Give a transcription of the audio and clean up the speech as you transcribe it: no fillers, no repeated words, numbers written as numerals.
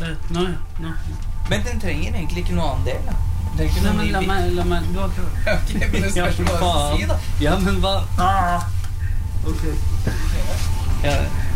Nå. Men den trenger egentlig ikke noe annen del, da. Nei, men la meg, du har ikke hørt. Ok, men det spørs hva du si, da. Ja, men hva? Ok. Ja,